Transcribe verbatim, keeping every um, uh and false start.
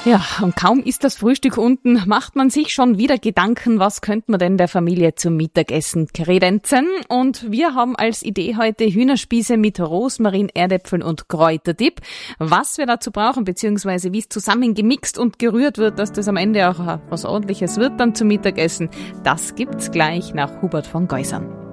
Ja, und kaum ist das Frühstück unten, macht man sich schon wieder Gedanken, was könnte man denn der Familie zum Mittagessen kredenzen? Und wir haben als Idee heute Hühnerspieße mit Rosmarin, Erdäpfeln und Kräuterdipp. Was wir dazu brauchen, beziehungsweise wie es zusammengemixt und gerührt wird, dass das am Ende auch was Ordentliches wird dann zum Mittagessen, das gibt's gleich nach Hubert von Geusern.